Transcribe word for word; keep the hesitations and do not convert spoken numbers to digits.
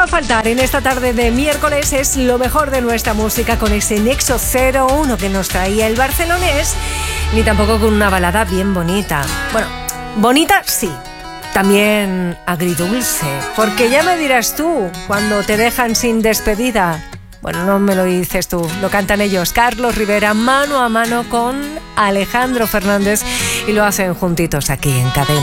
va a faltar en esta tarde de miércoles es lo mejor de nuestra música con ese Nexo cero uno que nos traía el barcelonés, ni tampoco con una balada bien bonita. Bueno, bonita sí, también agridulce, porque ya me dirás tú cuando te dejan sin despedida. Bueno, no me lo dices tú, lo cantan ellos, Carlos Rivera, mano a mano con Alejandro Fernández, y lo hacen juntitos aquí en Cadena.